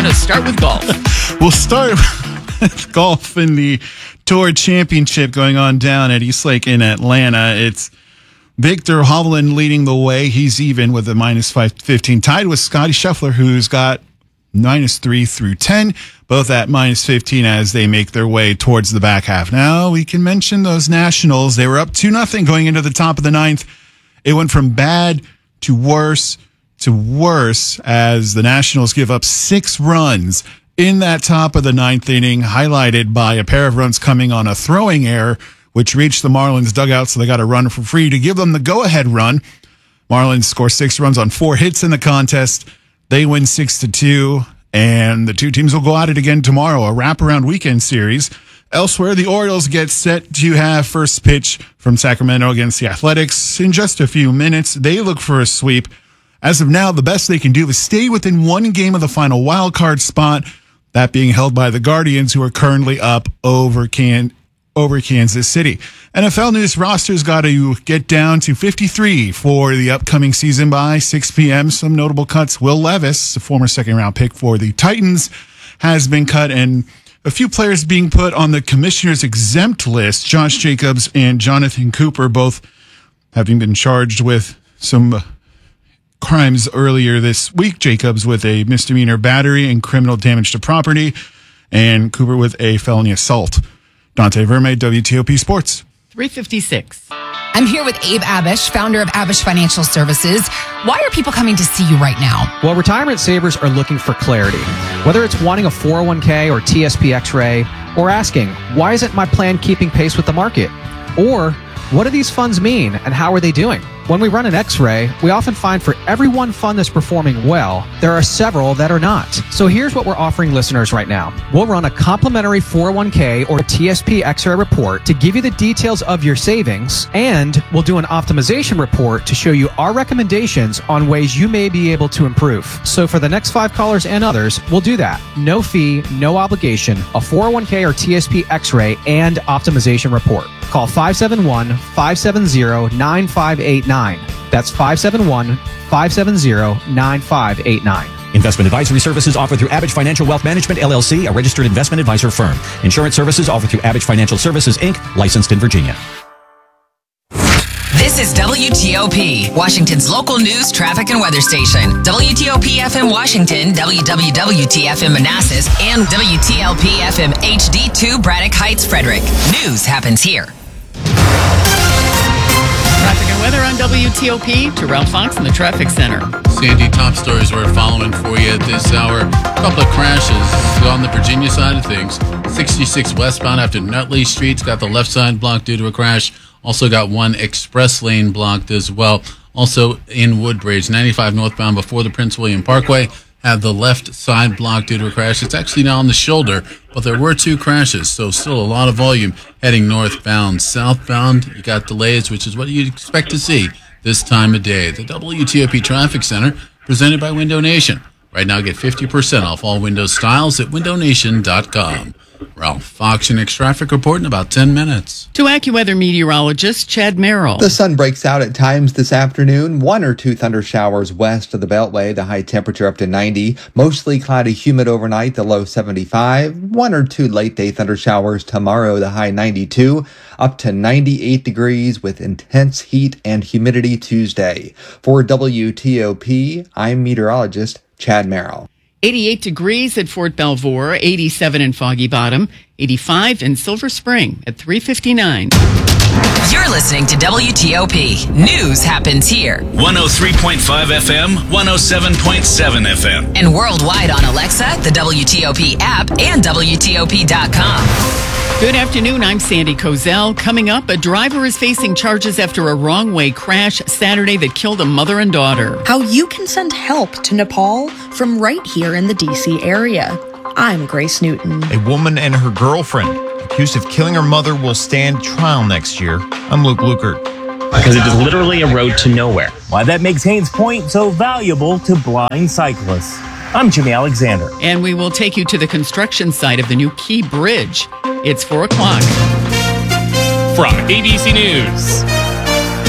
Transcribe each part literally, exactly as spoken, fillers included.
to start with golf. We'll start with golf in the Tour Championship going on down at East Lake in Atlanta. It's Victor Hovland leading the way. He's even with a minus five fifteen, tied with Scotty Scheffler, who's got minus three through ten, both at minus fifteen as they make their way towards the back half. Now we can mention those Nationals. They were up two nothing going into the top of the ninth. It went from bad to worse to worse as the Nationals give up six runs in that top of the ninth inning, highlighted by a pair of runs coming on a throwing error, which reached the Marlins dugout, so they got a run for free to give them the go-ahead run. Marlins score six runs on four hits in the contest. They win six to two, and the two teams will go at it again tomorrow, a wraparound weekend series. Elsewhere, the Orioles get set to have first pitch from Sacramento against the Athletics in just a few minutes. They look for a sweep. As of now, the best they can do is stay within one game of the final wild card spot, that being held by the Guardians, who are currently up over Can over Kansas City. N F L news: rosters got to get down to fifty-three for the upcoming season by six p.m. Some notable cuts: Will Levis, a former second-round pick for the Titans, has been cut, and a few players being put on the commissioner's exempt list. Josh Jacobs and Jonathan Cooper, both having been charged with some crimes earlier this week. Jacobs with a misdemeanor battery and criminal damage to property, and Cooper with a felony assault. Dante Verme, W T O P Sports. three fifty-six. I'm here with Abe Abish, founder of Abish Financial Services. Why are people coming to see you right now? Well, retirement savers are looking for clarity. Whether it's wanting a four oh one k or T S P X-ray, or asking, why isn't my plan keeping pace with the market? Or, what do these funds mean and how are they doing? When we run an X-ray, we often find for every one fund that's performing well, there are several that are not. So here's what we're offering listeners right now. We'll run a complimentary four oh one k or T S P X-ray report to give you the details of your savings, and we'll do an optimization report to show you our recommendations on ways you may be able to improve. So for the next five callers and others, we'll do that. No fee, no obligation, a four oh one k or T S P X-ray and optimization report. Call five seven one, five seven zero, nine five eight nine. That's five seven one, five seven zero, nine five eight nine. Investment advisory services offered through Abish Financial Wealth Management, L L C, a registered investment advisor firm. Insurance services offered through Abish Financial Services, Incorporated, licensed in Virginia. This is W T O P, Washington's local news, traffic, and weather station. W T O P F M Washington, W W W T F M Manassas, and W T L P F M H D two Braddock Heights, Frederick. News happens here. Traffic and weather on W T O P. Terrell Fox in the traffic center. Sandy, top stories we're following for you at this hour. A couple of crashes on the Virginia side of things. sixty-six westbound after Nutley Street's got the left side blocked due to a crash. Also got one express lane blocked as well. Also in Woodbridge, ninety-five northbound before the Prince William Parkway had the left side blocked due to a crash. It's actually now on the shoulder, but there were two crashes, so still a lot of volume heading northbound. Southbound, you got delays, which is what you'd expect to see this time of day. The W T O P Traffic Center, presented by Window Nation. Right now, get fifty percent off all Windows styles at window nation dot com. Ralph Fox, your next traffic report in about ten minutes. To AccuWeather meteorologist Chad Merrill. The sun breaks out at times this afternoon. One or two thunder showers west of the Beltway. The high temperature up to ninety. Mostly cloudy, humid overnight. The low seventy-five. One or two late day thunder showers tomorrow. The high ninety-two. Up to ninety-eight degrees with intense heat and humidity Tuesday. For W T O P, I'm meteorologist Chad Merrill. eighty-eight degrees at Fort Belvoir, eighty-seven in Foggy Bottom, eighty-five in Silver Spring at three fifty-nine. You're listening to W T O P. News happens here. one oh three point five F M, one oh seven point seven F M. And worldwide on Alexa, the W T O P app, and W T O P dot com. Good afternoon, I'm Sandy Kozel. Coming up, a driver is facing charges after a wrong-way crash Saturday that killed a mother and daughter. How you can send help to Nepal from right here in the D C area. I'm Grace Newton. A woman and her girlfriend accused of killing her mother will stand trial next year. I'm Luke Lukert. Because it is literally a road to nowhere. Why that makes Haynes Point so valuable to blind cyclists. I'm Jimmy Alexander. And we will take you to the construction site of the new Key Bridge. It's four o'clock. From A B C News,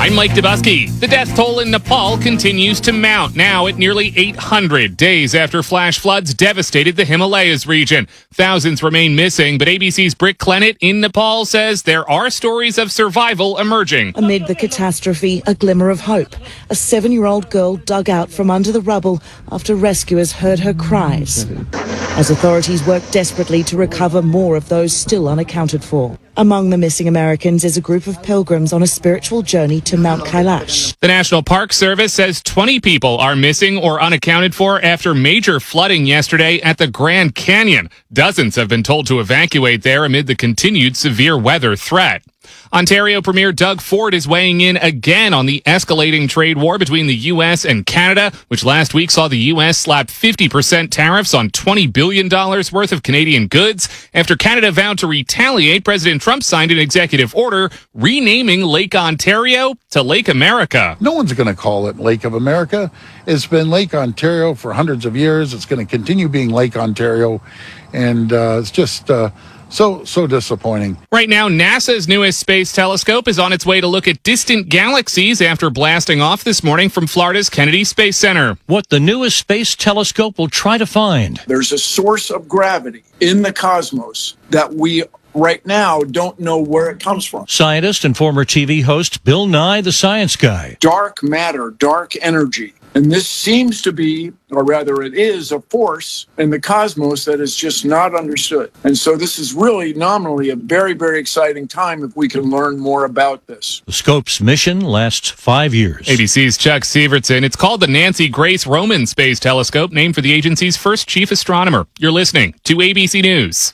I'm Mike Dubusky. The death toll in Nepal continues to mount, now at nearly eight hundred days after flash floods devastated the Himalayas region. Thousands remain missing, but A B C's Britt Clennett in Nepal says there are stories of survival emerging. Amid the catastrophe, a glimmer of hope. A seven-year-old girl dug out from under the rubble after rescuers heard her cries, as authorities work desperately to recover more of those still unaccounted for. Among the missing Americans is a group of pilgrims on a spiritual journey to Mount Kailash. The National Park Service says twenty people are missing or unaccounted for after major flooding yesterday at the Grand Canyon. Dozens have been told to evacuate there amid the continued severe weather threat. Ontario Premier Doug Ford is weighing in again on the escalating trade war between the U S and Canada, which last week saw the U S slap fifty percent tariffs on twenty billion dollars worth of Canadian goods. After Canada vowed to retaliate, President Trump signed an executive order renaming Lake Ontario to Lake America. No one's going to call it Lake of America. It's been Lake Ontario for hundreds of years. It's going to continue being Lake Ontario. And uh, it's just... Uh, So, so disappointing. Right now, NASA's newest space telescope is on its way to look at distant galaxies after blasting off this morning from Florida's Kennedy Space Center. What the newest space telescope will try to find. There's a source of gravity in the cosmos that we right now don't know where it comes from. Scientist and former T V host Bill Nye, the Science Guy. Dark matter, dark energy. And this seems to be, or rather it is, a force in the cosmos that is just not understood. And so this is really nominally a very, very exciting time if we can learn more about this. The scope's mission lasts five years. A B C's Chuck Sievertson. It's called the Nancy Grace Roman Space Telescope, named for the agency's first chief astronomer. You're listening to A B C News.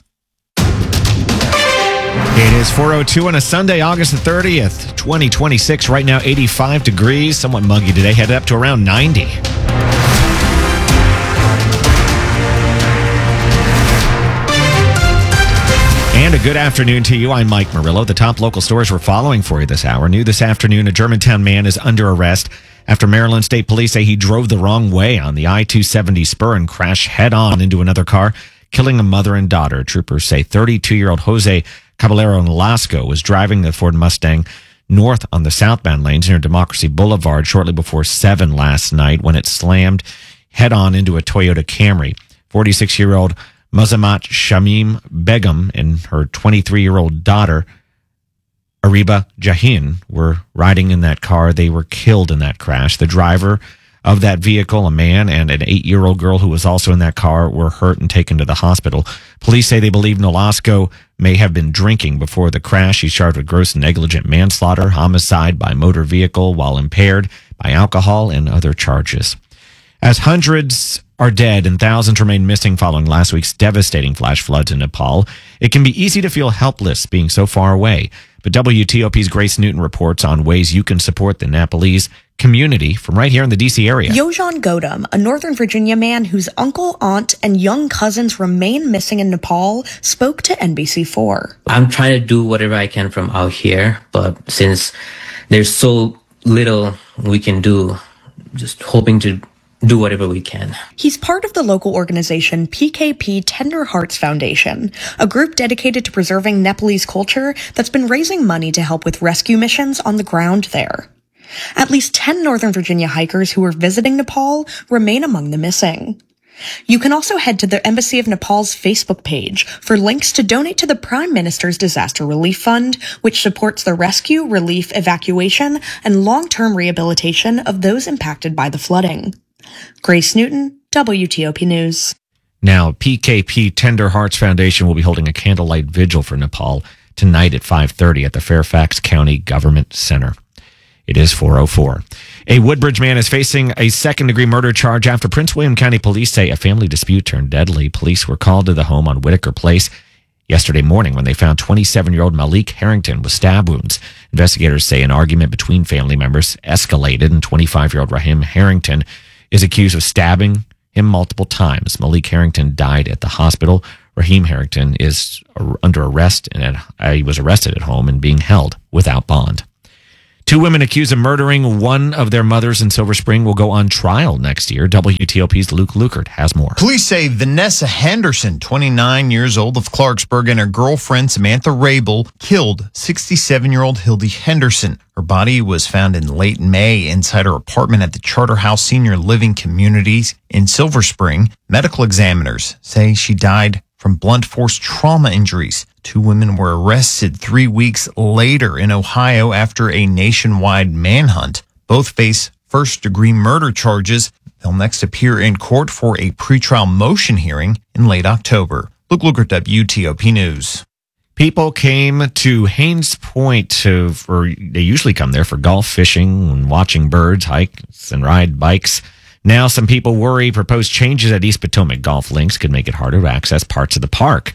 It is four oh two on a Sunday, August the thirtieth, twenty twenty-six. Right now, eighty-five degrees. Somewhat muggy today. Headed up to around ninety. And a good afternoon to you. I'm Mike Murillo. The top local stories we're following for you this hour. New this afternoon, a Germantown man is under arrest after Maryland State Police say he drove the wrong way on the I two seventy spur and crashed head-on into another car, killing a mother and daughter. Troopers say thirty-two-year-old Jose Caballero Nolasco was driving the Ford Mustang north on the southbound lanes near Democracy Boulevard shortly before seven last night when it slammed head-on into a Toyota Camry. forty-six-year-old Muzamat Shamim Begum and her twenty-three-year-old daughter, Ariba Jahin, were riding in that car. They were killed in that crash. The driver of that vehicle, a man, and an eight-year-old girl who was also in that car were hurt and taken to the hospital. Police say they believe Nolasco may have been drinking before the crash. He's charged with gross negligent manslaughter, homicide by motor vehicle while impaired by alcohol, and other charges. As hundreds are dead and thousands remain missing following last week's devastating flash floods in Nepal, it can be easy to feel helpless being so far away. But W T O P's Grace Newton reports on ways you can support the Nepalese community from right here in the D C area. Yojan Godam, a Northern Virginia man whose uncle, aunt, and young cousins remain missing in Nepal, spoke to N B C four. I'm trying to do whatever I can from out here, but since there's so little we can do, just hoping to do whatever we can. He's part of the local organization P K P Tender Hearts Foundation, a group dedicated to preserving Nepalese culture that's been raising money to help with rescue missions on the ground there. At least ten Northern Virginia hikers who were visiting Nepal remain among the missing. You can also head to the Embassy of Nepal's Facebook page for links to donate to the Prime Minister's Disaster Relief Fund, which supports the rescue, relief, evacuation, and long-term rehabilitation of those impacted by the flooding. Grace Newton, W T O P News. Now, P K P Tender Hearts Foundation will be holding a candlelight vigil for Nepal tonight at five thirty at the Fairfax County Government Center. It is four oh four. A Woodbridge man is facing a second-degree murder charge after Prince William County Police say a family dispute turned deadly. Police were called to the home on Whitaker Place yesterday morning when they found twenty-seven-year-old Malik Harrington with stab wounds. Investigators say an argument between family members escalated, and twenty-five-year-old Rahim Harrington is accused of stabbing him multiple times. Malik Harrington died at the hospital. Rahim Harrington is under arrest and uh, he was arrested at home and being held without bond. Two women accused of murdering one of their mothers in Silver Spring will go on trial next year. W T O P's Luke Lukert has more. Police say Vanessa Henderson, twenty-nine years old of Clarksburg, and her girlfriend Samantha Rabel killed sixty-seven-year-old Hildy Henderson. Her body was found in late May inside her apartment at the Charterhouse Senior Living Communities in Silver Spring. Medical examiners say she died from blunt force trauma injuries. Two women were arrested three weeks later in Ohio after a nationwide manhunt. Both face first-degree murder charges. They'll next appear in court for a pretrial motion hearing in late October. Luke Lukert, W T O P News. People came to Haines Point to, for, they usually come there for golf, fishing, and watching birds, hike, and ride bikes. Now some people worry proposed changes at East Potomac golf links could make it harder to access parts of the park.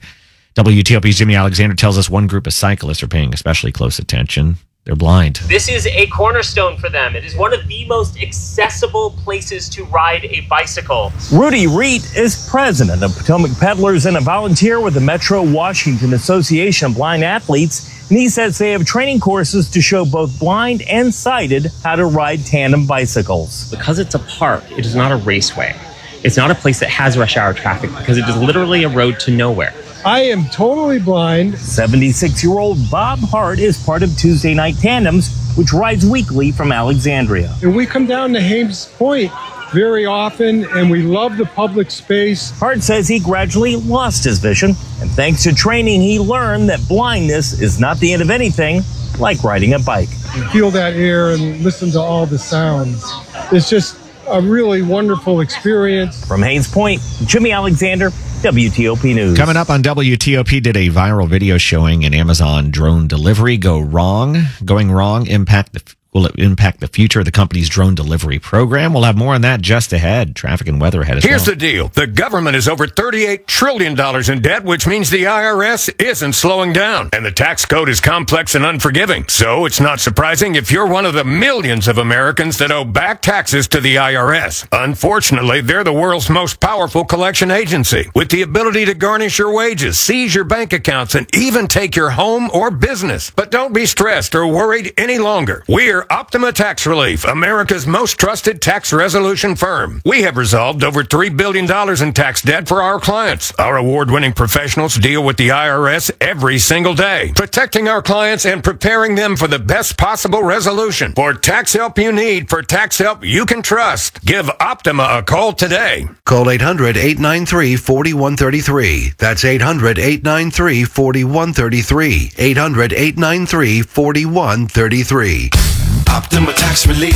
W T O P's Jimmy Alexander tells us one group of cyclists are paying especially close attention. They're blind. This is a cornerstone for them. It is one of the most accessible places to ride a bicycle. Rudy Reet is president of Potomac Peddlers and a volunteer with the Metro Washington Association of Blind Athletes. And he says they have training courses to show both blind and sighted how to ride tandem bicycles. Because it's a park, it is not a raceway. It's not a place that has rush hour traffic because it is literally a road to nowhere. I am totally blind. seventy-six-year-old Bob Hart is part of Tuesday Night Tandems, which rides weekly from Alexandria. And we come down to Haines Point very often, and we love the public space. Hart says he gradually lost his vision, and thanks to training, he learned that blindness is not the end of anything, like riding a bike. You feel that air and listen to all the sounds. It's just a really wonderful experience. From Haines Point, Jimmy Alexander, W T O P News. Coming up on W T O P, did a viral video showing an Amazon drone delivery go wrong? Going wrong impact the will it impact the future of the company's drone delivery program? We'll have more on that just ahead. Traffic and weather ahead as Here's well. the deal. The government is over thirty-eight trillion dollars in debt, which means the I R S isn't slowing down. And the tax code is complex and unforgiving. So it's not surprising if you're one of the millions of Americans that owe back taxes to the I R S. Unfortunately, they're the world's most powerful collection agency, with the ability to garnish your wages, seize your bank accounts, and even take your home or business. But don't be stressed or worried any longer. We're Optima Tax Relief, America's most trusted tax resolution firm. We have resolved over three billion dollars in tax debt for our clients. Our award-winning professionals deal with the I R S every single day, protecting our clients and preparing them for the best possible resolution. For tax help you need, for tax help you can trust, give Optima a call today. Call eight hundred, eight nine three, four one three three. That's eight hundred, eight nine three, four one three three. eight hundred, eight nine three, four one three three. Optima Tax Relief.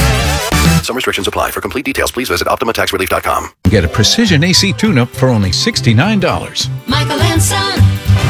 Some restrictions apply. For complete details, please visit Optima Tax Relief dot com. Get a precision A C tune-up for only sixty-nine dollars. Michael and Son.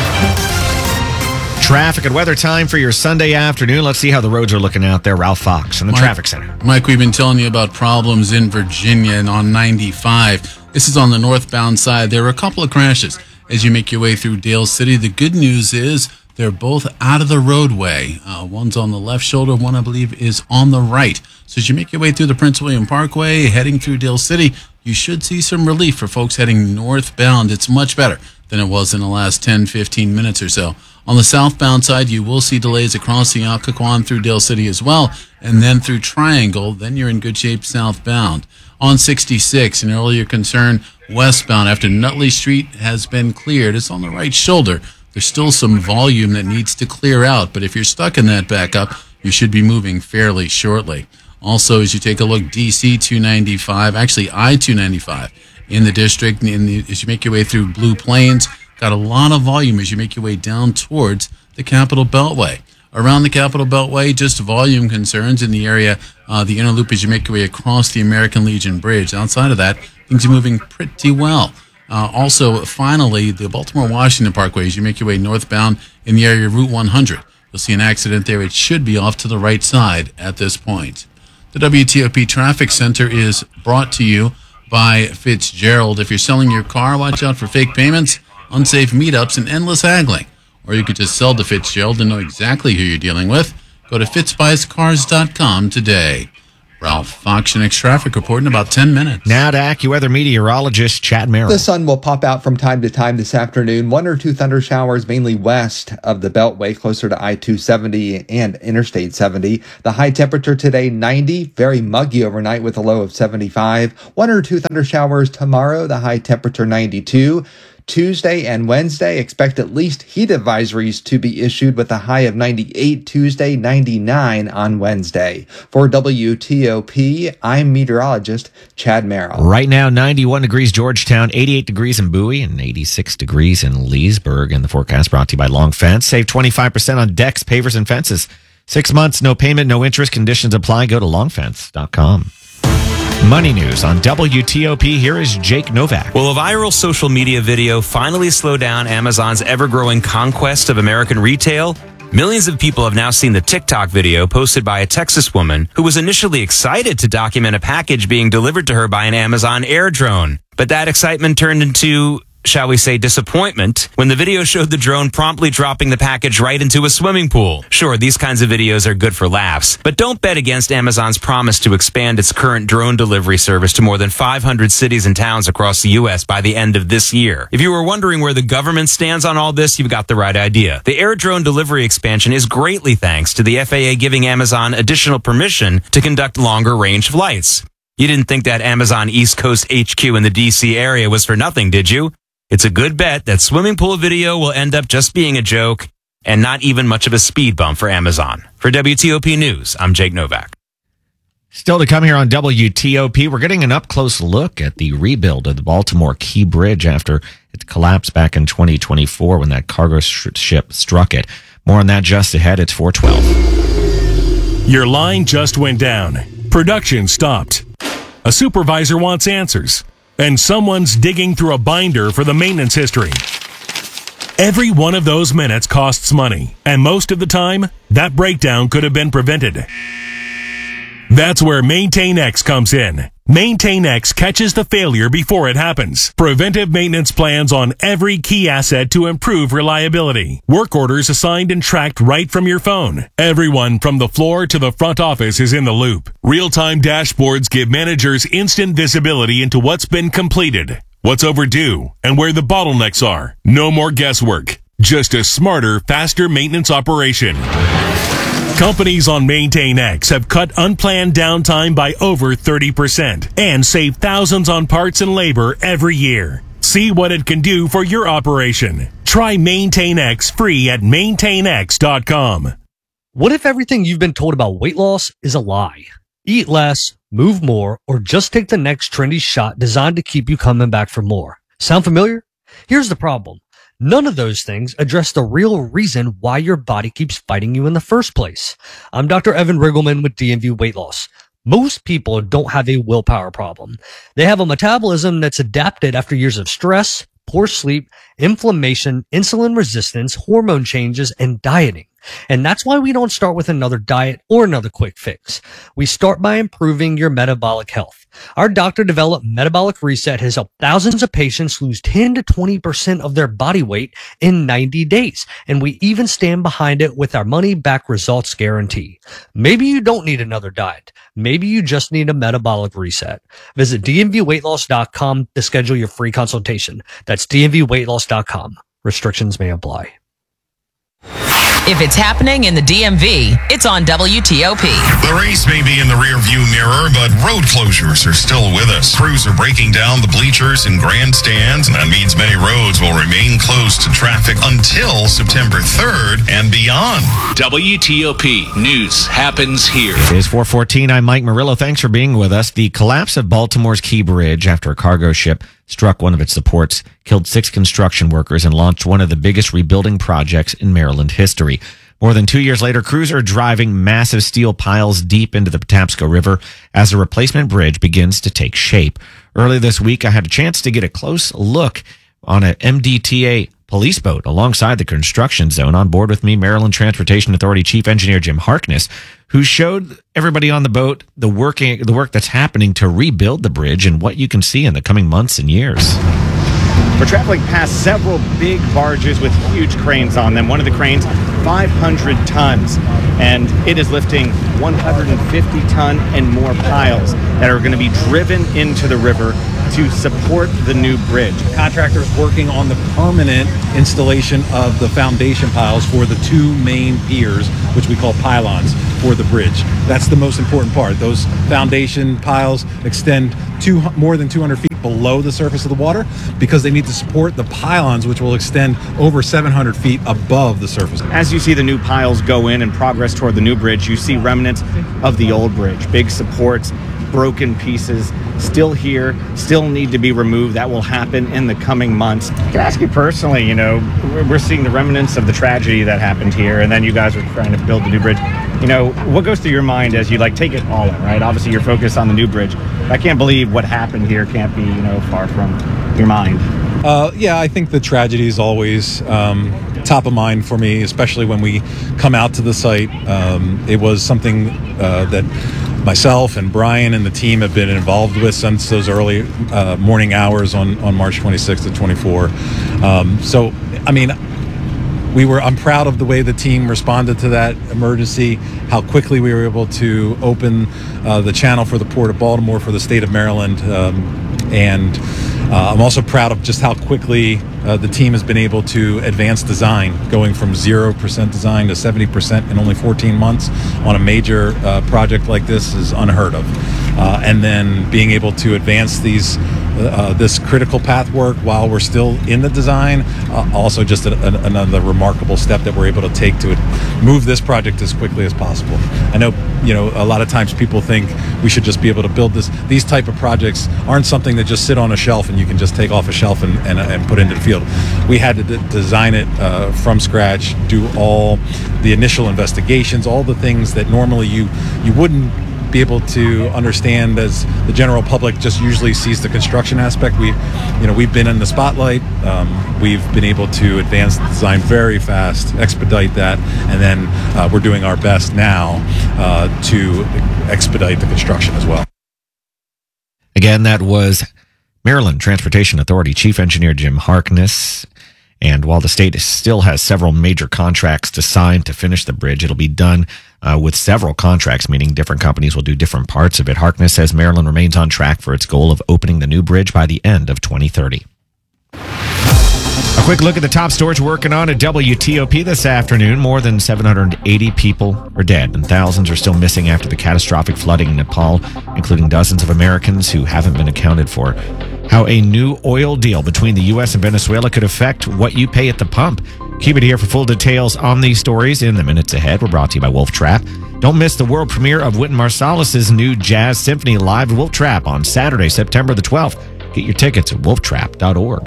Traffic and weather time for your Sunday afternoon. Let's see how the roads are looking out there. Ralph Fox in the Mike, traffic center. Mike, we've been telling you about problems in Virginia and on ninety-five. This is on the northbound side. There were a couple of crashes as you make your way through Dale City. The good news is they're both out of the roadway. Uh, one's on the left shoulder. One, I believe, is on the right. So as you make your way through the Prince William Parkway, heading through Dale City, you should see some relief for folks heading northbound. It's much better than it was in the last ten, fifteen minutes or so. On the southbound side, you will see delays across the Occoquan through Dale City as well, and then through Triangle. Then you're in good shape southbound. On sixty-six, an earlier concern westbound after Nutley Street has been cleared. It's on the right shoulder. There's still some volume that needs to clear out, but if you're stuck in that backup, you should be moving fairly shortly. Also, as you take a look, D C two ninety-five, actually I two ninety-five in the district, in the, as you make your way through Blue Plains, got a lot of volume as you make your way down towards the Capitol Beltway. Around the Capitol Beltway, just volume concerns in the area, uh, the inner loop as you make your way across the American Legion Bridge. Outside of that, things are moving pretty well. Uh, also, finally, the Baltimore-Washington Parkway, as you make your way northbound in the area of Route one hundred. You'll see an accident there. It should be off to the right side at this point. The W T O P Traffic Center is brought to you by Fitzgerald. If you're selling your car, watch out for fake payments, unsafe meetups, and endless haggling. Or you could just sell to Fitzgerald and know exactly who you're dealing with. Go to fitz buys cars dot com today. Ralph Fox, your next traffic report in about ten minutes. Now to AccuWeather meteorologist Chad Merrill. The sun will pop out from time to time this afternoon. One or two thunder showers mainly west of the Beltway, closer to I two seventy and Interstate seventy. The high temperature today, ninety. Very muggy overnight with a low of seventy-five. One or two thunder showers tomorrow. The high temperature, ninety-two. Tuesday and Wednesday, expect at least heat advisories to be issued with a high of ninety-eight Tuesday, ninety-nine on Wednesday. For W T O P, I'm meteorologist Chad Merrill. Right now, ninety-one degrees Georgetown, eighty-eight degrees in Bowie, and eighty-six degrees in Leesburg. And the forecast brought to you by Long Fence. Save twenty-five percent on decks, pavers, and fences. Six months, no payment, no interest. Conditions apply. Go to long fence dot com. Money news on W T O P. Here is Jake Novak. Will a viral social media video finally slow down Amazon's ever-growing conquest of American retail? Millions of people have now seen the TikTok video posted by a Texas woman who was initially excited to document a package being delivered to her by an Amazon air drone. But that excitement turned into, shall we say, disappointment when the video showed the drone promptly dropping the package right into a swimming pool. Sure, these kinds of videos are good for laughs, but don't bet against Amazon's promise to expand its current drone delivery service to more than five hundred cities and towns across the U S by the end of this year. If you were wondering where the government stands on all this, you've got the right idea. The air drone delivery expansion is greatly thanks to the F A A giving Amazon additional permission to conduct longer range flights. You didn't think that Amazon East Coast H Q in the D C area was for nothing, did you? It's a good bet that swimming pool video will end up just being a joke and not even much of a speed bump for Amazon. For W T O P News, I'm Jake Novak. Still to come here on W T O P, we're getting an up-close look at the rebuild of the Baltimore Key Bridge after it collapsed back in twenty twenty-four when that cargo sh- ship struck it. More on that just ahead. It's four twelve. Your line just went down. Production stopped. A supervisor wants answers. And someone's digging through a binder for the maintenance history. Every one of those minutes costs money, and most of the time, that breakdown could have been prevented. That's where MaintainX comes in. MaintainX catches the failure before it happens. Preventive maintenance plans on every key asset to improve reliability. Work orders assigned and tracked right from your phone. Everyone from the floor to the front office is in the loop. Real-time dashboards give managers instant visibility into what's been completed, what's overdue, and where the bottlenecks are. No more guesswork. Just a smarter, faster maintenance operation. Companies on MaintainX have cut unplanned downtime by over thirty percent and save thousands on parts and labor every year. See what it can do for your operation. Try MaintainX free at maintain x dot com. What if everything you've been told about weight loss is a lie? Eat less, move more, or just take the next trendy shot designed to keep you coming back for more. Sound familiar? Here's the problem. None of those things address the real reason why your body keeps fighting you in the first place. I'm Doctor Evan Riggleman with D M V Weight Loss. Most people don't have a willpower problem. They have a metabolism that's adapted after years of stress, poor sleep, inflammation, insulin resistance, hormone changes, and dieting. And that's why we don't start with another diet or another quick fix. We start by improving your metabolic health. Our doctor developed Metabolic Reset has helped thousands of patients lose ten to twenty percent of their body weight in ninety days. And we even stand behind it with our money back results guarantee. Maybe you don't need another diet. Maybe you just need a metabolic reset. Visit d m v weight loss dot com to schedule your free consultation. That's d m v weight loss dot com. Restrictions may apply. If it's happening in the D M V, it's on W T O P. The race may be in the rearview mirror, but road closures are still with us. Crews are breaking down the bleachers and grandstands, and that means many roads will remain closed to traffic until September third and beyond. W T O P News happens here. It is four fourteen. I'm Mike Murillo. Thanks for being with us. The collapse of Baltimore's Key Bridge after a cargo ship struck one of its supports, killed six construction workers, and launched one of the biggest rebuilding projects in Maryland history. More than two years later, crews are driving massive steel piles deep into the Patapsco River as a replacement bridge begins to take shape. Early this week, I had a chance to get a close look on an M D T A police boat alongside the construction zone. On board with me, Maryland Transportation Authority Chief Engineer Jim Harkness, who showed everybody on the boat the working the work that's happening to rebuild the bridge and what you can see in the coming months and years. We're traveling past several big barges with huge cranes on them. One of the cranes five hundred tons, and it is lifting one hundred fifty ton and more piles that are going to be driven into the river to support the new bridge. Contractors working on the permanent installation of the foundation piles for the two main piers, which we call pylons, for the bridge. That's the most important part. Those foundation piles extend two, more than two hundred feet below the surface of the water because they need to support the pylons, which will extend over seven hundred feet above the surface. As you see the new piles go in and progress toward the new bridge, you see remnants of the old bridge, big supports, broken pieces, still here, still need to be removed. That will happen in the coming months. I can ask you personally, you know, we're seeing the remnants of the tragedy that happened here, and then you guys are trying to build the new bridge. You know, what goes through your mind as you like take it all in, right? Obviously you're focused on the new bridge. I can't believe what happened here can't be, you know, far from your mind. Uh, yeah, I think the tragedy is always um, top of mind for me, especially when we come out to the site. Um, it was something uh, that myself and Brian and the team have been involved with since those early uh, morning hours on, on March twenty-sixth and twenty-fourth. Um, so, I mean, we were, I'm proud of the way the team responded to that emergency, how quickly we were able to open uh, the channel for the Port of Baltimore for the state of Maryland. Um, and uh, I'm also proud of just how quickly uh, the team has been able to advance design, going from zero percent design to seventy percent in only fourteen months on a major uh, project like this is unheard of. Uh, and then being able to advance these uh, this critical path work while we're still in the design, uh, also just a, a, another remarkable step that we're able to take to move this project as quickly as possible. I know, you know, a lot of times people think we should just be able to build this. These type of projects aren't something that just sit on a shelf and you can just take off a shelf and, and, and put into the field. We had to d- design it uh, from scratch, do all the initial investigations, all the things that normally you you wouldn't be able to understand as the general public just usually sees the construction aspect. We, you know, we've been in the spotlight. Um, we've been able to advance the design very fast, expedite that, and then uh, we're doing our best now uh, to expedite the construction as well. Again, that was Maryland Transportation Authority Chief Engineer Jim Harkness. And while the state still has several major contracts to sign to finish the bridge, it'll be done uh, with several contracts, meaning different companies will do different parts of it. Harkness says Maryland remains on track for its goal of opening the new bridge by the end of twenty thirty. A quick look at the top stories we're working on at W T O P this afternoon. More than seven hundred eighty people are dead and thousands are still missing after the catastrophic flooding in Nepal, including dozens of Americans who haven't been accounted for. How a new oil deal between the U S and Venezuela could affect what you pay at the pump. Keep it here for full details on these stories in the minutes ahead. We're brought to you by Wolf Trap. Don't miss the world premiere of Wynton Marsalis's new Jazz Symphony live at Wolf Trap on Saturday, September the twelfth. Get your tickets at wolf trap dot org.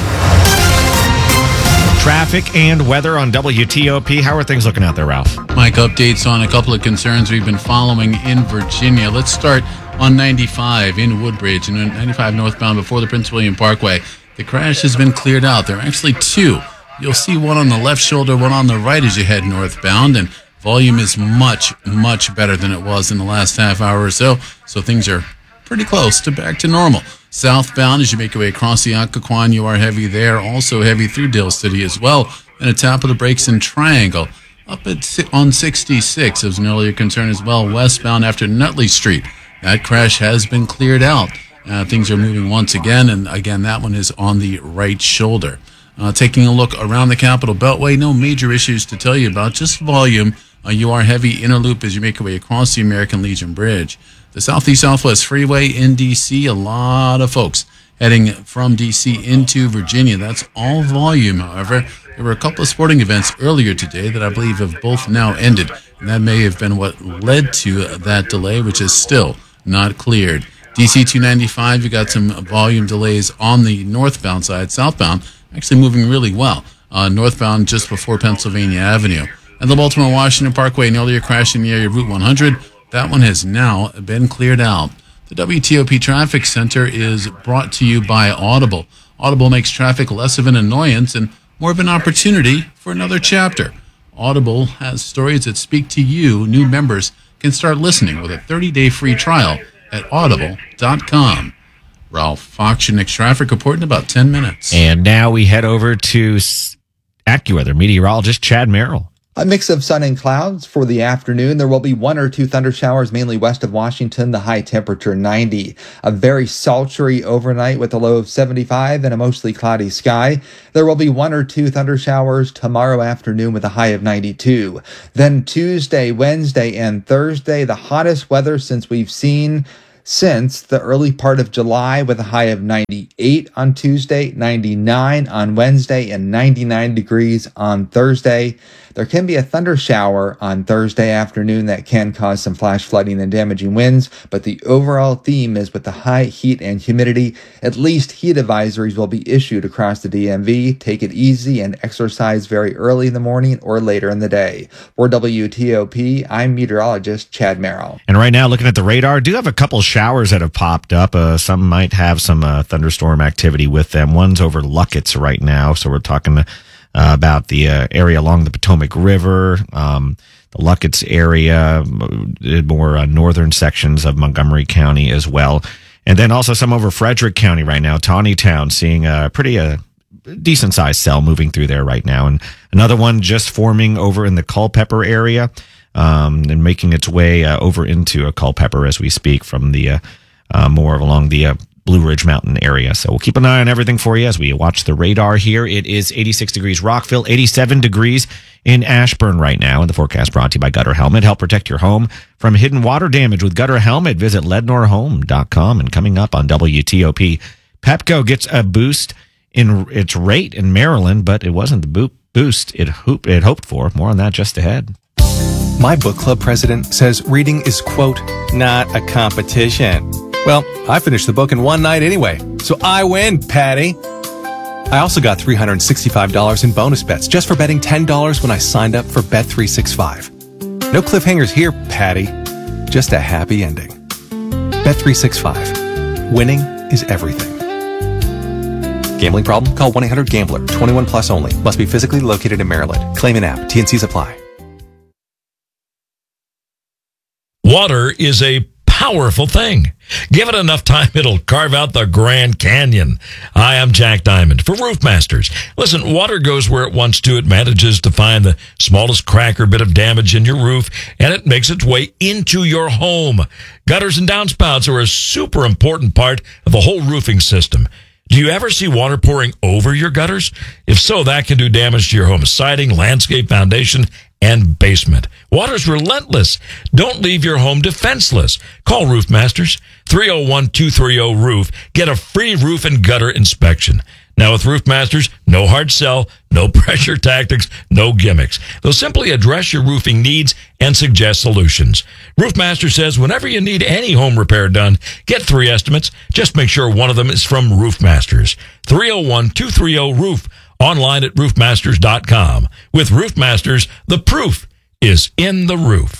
Traffic and weather on W T O P. How are things looking out there, Ralph? Mike, updates on a couple of concerns we've been following in Virginia. Let's start on ninety-five in Woodbridge and ninety-five northbound before the Prince William Parkway. The crash has been cleared out. There are actually two. You'll see one on the left shoulder, one on the right as you head northbound, and volume is much, much better than it was in the last half hour or so, so things are pretty close to back to normal. Southbound, as you make your way across the Occoquan, you are heavy there. Also heavy through Dale City as well. And a tap of the brakes in Triangle. Up at on sixty-six, there was an earlier concern as well, westbound after Nutley Street. That crash has been cleared out. Uh, things are moving once again, and again, that one is on the right shoulder. Uh, taking a look around the Capitol Beltway, no major issues to tell you about, just volume. Uh, you are heavy inner loop as you make your way across the American Legion Bridge. The Southeast Southwest Freeway in D C, a lot of folks heading from D C into Virginia. That's all volume, however. There were a couple of sporting events earlier today that I believe have both now ended, and that may have been what led to that delay, which is still not cleared. D C two ninety-five, you got some volume delays on the northbound side. Southbound, actually moving really well. Uh, northbound just before Pennsylvania Avenue. And the Baltimore-Washington Parkway, an earlier crash in the area of Route one hundred. That one has now been cleared out. The W T O P Traffic Center is brought to you by Audible. Audible makes traffic less of an annoyance and more of an opportunity for another chapter. Audible has stories that speak to you. New members can start listening with a thirty-day free trial at audible dot com. Ralph Fox, your next traffic report in about ten minutes. And now we head over to AccuWeather meteorologist Chad Merrill. A mix of sun and clouds for the afternoon. There will be one or two thunder showers, mainly west of Washington, the high temperature ninety. A very sultry overnight with a low of seventy-five and a mostly cloudy sky. There will be one or two thunder showers tomorrow afternoon with a high of ninety-two. Then Tuesday, Wednesday, and Thursday, the hottest weather since we've seen since the early part of July, with a high of ninety-eight on Tuesday, ninety-nine on Wednesday, and ninety-nine degrees on Thursday. There can be a thunder shower on Thursday afternoon that can cause some flash flooding and damaging winds, but the overall theme is with the high heat and humidity, at least heat advisories will be issued across the D M V. Take it easy and exercise very early in the morning or later in the day. For W T O P, I'm meteorologist Chad Merrill. And right now, looking at the radar, do have a couple showers that have popped up. Uh, some might have some uh, thunderstorm activity with them. One's over Luckett's right now, so we're talking uh, about the uh, area along the Potomac River, um, the Luckett's area, more uh, northern sections of Montgomery County as well. And then also some over Frederick County right now, Tawnytown, seeing a pretty uh, decent-sized cell moving through there right now. And another one just forming over in the Culpeper area, um, and making its way uh, over into a Culpeper as we speak from the uh, uh, more along the uh, Blue Ridge Mountain area. So we'll keep an eye on everything for you as we watch the radar here. It is eighty-six degrees Rockville, eighty-seven degrees in Ashburn right now. And the forecast brought to you by Gutter Helmet. Help protect your home from hidden water damage with Gutter Helmet. Visit lednor home dot com. And coming up on W T O P, Pepco gets a boost in its rate in Maryland, but it wasn't the bo- boost it, hoop- it hoped for. More on that just ahead. My book club president says reading is, quote, not a competition. Well, I finished the book in one night anyway, so I win, Patty. I also got three hundred sixty-five dollars in bonus bets just for betting ten dollars when I signed up for Bet three sixty-five. No cliffhangers here, Patty. Just a happy ending. Bet three sixty-five. Winning is everything. Gambling problem? Call one eight hundred gambler. twenty-one plus only. Must be physically located in Maryland. Claim an app. T N Cs apply. Water is a powerful thing. Give it enough time, it'll carve out the Grand Canyon. Hi, I'm Jack Diamond for Roof Masters. Listen, water goes where it wants to. It manages to find the smallest crack or bit of damage in your roof, and it makes its way into your home. Gutters and downspouts are a super important part of the whole roofing system. Do you ever see water pouring over your gutters? If so, that can do damage to your home siding, landscape, foundation, and basement. Water's relentless. Don't leave your home defenseless. Call Roof Masters, three oh one, two three oh, roof. Get a free roof and gutter inspection. Now with Roof Masters, no hard sell, no pressure tactics, no gimmicks. They'll simply address your roofing needs and suggest solutions. Roof Master says whenever you need any home repair done, get three estimates. Just make sure one of them is from Roof Masters. three oh one, two three oh, roof. Online at roof masters dot com. With Roof Masters, the proof is in the roof.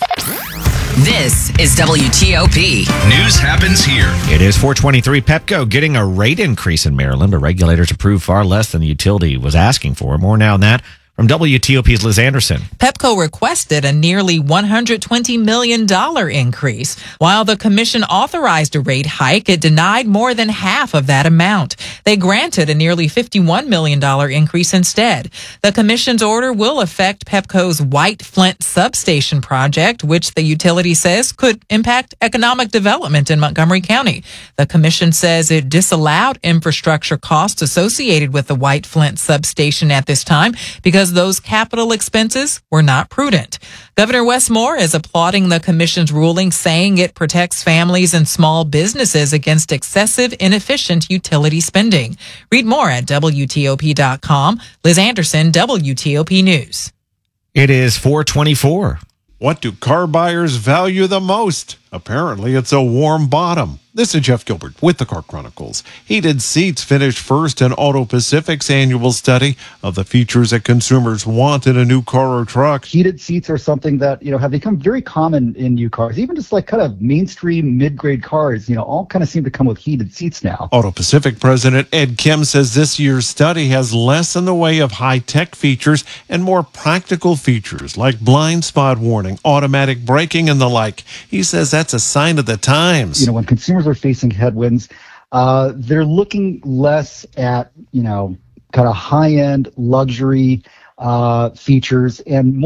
This is W T O P. News happens here. It is four twenty-three. Pepco getting a rate increase in Maryland, but regulators approved far less than the utility was asking for. More now on that from W T O P's Liz Anderson. Pepco requested a nearly one hundred twenty million dollars increase. While the commission authorized a rate hike, it denied more than half of that amount. They granted a nearly fifty-one million dollars increase instead. The commission's order will affect Pepco's White Flint substation project, which the utility says could impact economic development in Montgomery County. The commission says it disallowed infrastructure costs associated with the White Flint substation at this time because those capital expenses were not prudent. Governor Wes Moore is applauding the commission's ruling, saying it protects families and small businesses against excessive, inefficient utility spending. Read more at W T O P dot com. Liz Anderson, W T O P News. It is four twenty-four. What do car buyers value the most? Apparently, it's a warm bottom. This is Jeff Gilbert with the Car Chronicles. Heated seats finished first in Auto Pacific's annual study of the features that consumers want in a new car or truck. Heated seats are something that, you know, have become very common in new cars. Even just like kind of mainstream mid-grade cars, you know, all kind of seem to come with heated seats now. Auto Pacific President Ed Kim says this year's study has less in the way of high-tech features and more practical features like blind spot warning, automatic braking, and the like. He says that's a sign of the times. You know, when consumers are facing headwinds, uh, they're looking less at, you know, kind of high-end luxury uh, features and more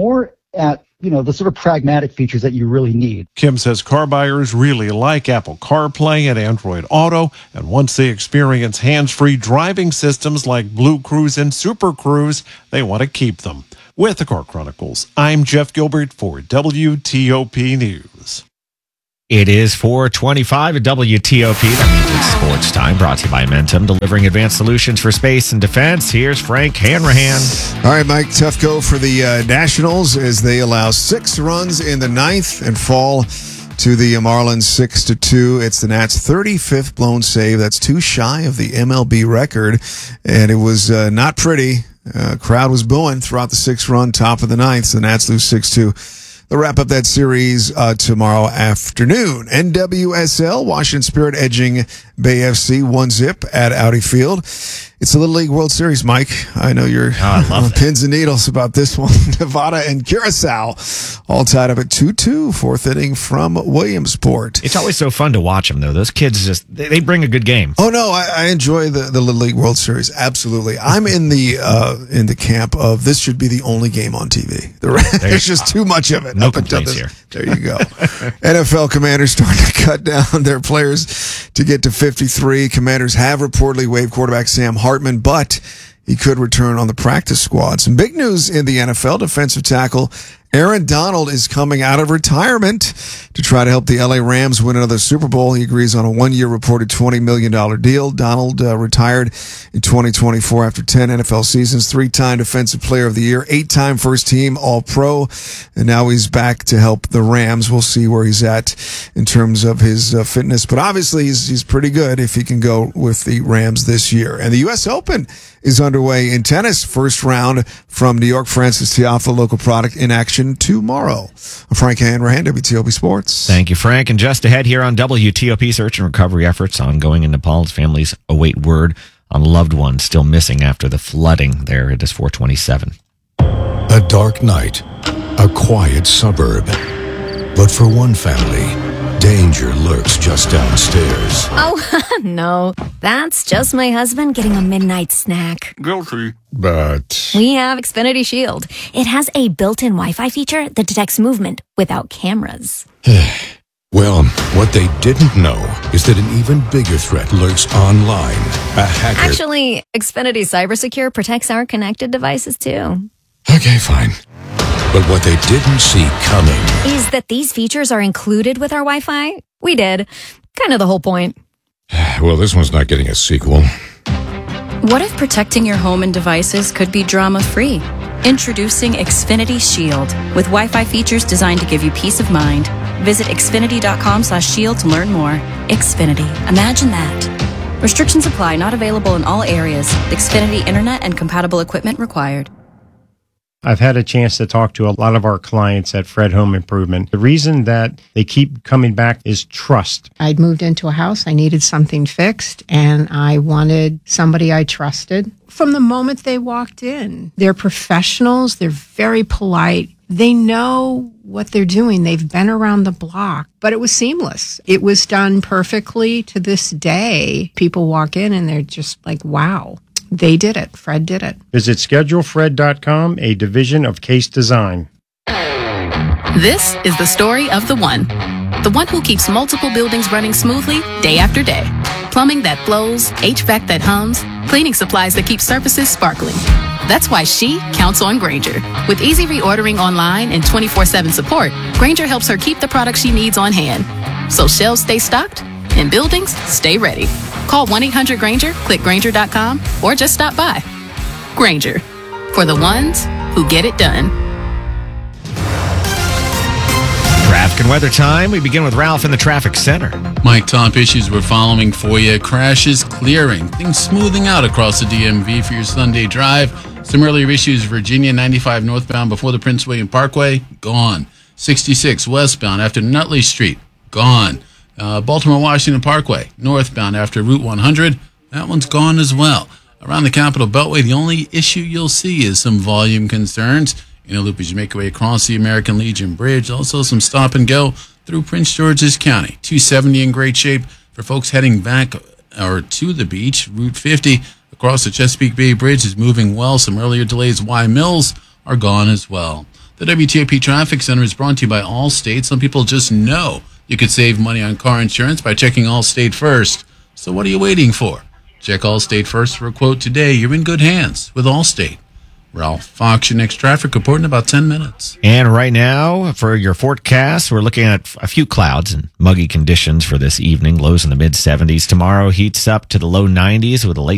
at, you know, the sort of pragmatic features that you really need. Kim says car buyers really like Apple CarPlay and Android Auto, and once they experience hands-free driving systems like Blue Cruise and Super Cruise, they want to keep them. With the Car Chronicles, I'm Jeff Gilbert for W T O P News. It is four twenty-five at W T O P. That means it's sports time, brought to you by Momentum, delivering advanced solutions for space and defense. Here's Frank Hanrahan. All right, Mike, tough go for the uh, Nationals as they allow six runs in the ninth and fall to the Marlins six to two. It's the Nats' thirty-fifth blown save. That's too shy of the M L B record, and it was uh, not pretty. Uh, crowd was booing throughout the six-run top of the ninth, so the Nats lose six two. They'll wrap up that series uh, tomorrow afternoon. N W S L, Washington Spirit edging Bay F C one zip at Audi Field. It's the Little League World Series, Mike. I know you're oh, I on pins and needles about this one. Nevada and Curacao all tied up at two two, fourth inning from Williamsport. It's always so fun to watch them, though. Those kids just, they, they bring a good game. Oh, no, I, I enjoy the, the Little League World Series. Absolutely. I'm in the uh, in the camp of this should be the only game on T V. The, there's just too much of it. No complaints here. There you go. N F L Commanders starting to cut down their players to get to fifty-three. Commanders have reportedly waived quarterback Sam Hartman, but he could return on the practice squad. Some big news in the N F L. Defensive tackle Aaron Donald is coming out of retirement to try to help the L A Rams win another Super Bowl. He agrees on a one-year reported twenty million dollars deal. Donald uh, retired in twenty twenty-four after ten N F L seasons, three-time Defensive Player of the Year, eight-time first-team All-Pro, and now he's back to help the Rams. We'll see where he's at in terms of his uh, fitness, but obviously he's, he's pretty good if he can go with the Rams this year. And the U S Open is underway in tennis. First round from New York, Francis Tiafoe, local product in action tomorrow. I'm Frank Hanrahan, W T O P Sports. Thank you, Frank. And just ahead here on W T O P, search and recovery efforts ongoing in Nepal's families await word on loved ones still missing after the flooding there. It is four twenty-seven. A dark night, a quiet suburb. But for one family, danger lurks just downstairs. Oh, no. That's just my husband getting a midnight snack. Guilty. But We have Xfinity Shield. It has a built-in Wi-Fi feature that detects movement without cameras. well, what they didn't know is that an even bigger threat lurks online. A hacker. Actually, Xfinity CyberSecure protects our connected devices, too. Okay, fine. But what they didn't see coming is that these features are included with our Wi-Fi. We did. Kind of the whole point. Well, this one's not getting a sequel. What if protecting your home and devices could be drama-free? Introducing Xfinity Shield with Wi-Fi features designed to give you peace of mind. Visit xfinity.com slash shield to learn more. Xfinity. Imagine that. Restrictions apply. Not available in all areas. Xfinity Internet and compatible equipment required. I've had a chance to talk to a lot of our clients at Fred Home Improvement. The reason that they keep coming back is trust. I'd moved into a house. I needed something fixed, and I wanted somebody I trusted. From the moment they walked in, they're professionals. They're very polite. They know what they're doing. They've been around the block, but it was seamless. It was done perfectly to this day. People walk in and they're just like, wow. They did it. Fred did it. Visit schedule fred dot com, a division of Case Design. This is the story of the one. The one who keeps multiple buildings running smoothly day after day. Plumbing that flows, H V A C that hums, cleaning supplies that keep surfaces sparkling. That's why she counts on Grainger. With easy reordering online and twenty-four seven support, Grainger helps her keep the products she needs on hand. So shelves stay stocked and buildings stay ready. Call one eight hundred Grainger, click Grainger dot com, or just stop by. Grainger, for the ones who get it done. Traffic and weather time. We begin with Ralph in the traffic center. Mike, top issues we're following for you. Crashes clearing. Things smoothing out across the D M V for your Sunday drive. Some earlier issues, Virginia ninety-five northbound before the Prince William Parkway, gone. sixty-six westbound after Nutley Street, gone. Uh, Baltimore Washington Parkway, northbound after Route one hundred, that one's gone as well. Around the Capitol Beltway, the only issue you'll see is some volume concerns. Inner loop as you make your way across the American Legion Bridge. Also some stop and go through Prince George's County. two seventy in great shape for folks heading back or to the beach. Route fifty across the Chesapeake Bay Bridge is moving well. Some earlier delays. Y Mills are gone as well. The W T O P Traffic Center is brought to you by Allstate. Some people just know you could save money on car insurance by checking Allstate first. So what are you waiting for? Check Allstate first for a quote today. You're in good hands with Allstate. Ralph Fox, your next traffic report in about ten minutes. And right now, for your forecast, we're looking at a few clouds and muggy conditions for this evening. Lows in the mid seventies. Tomorrow heats up to the low nineties with a late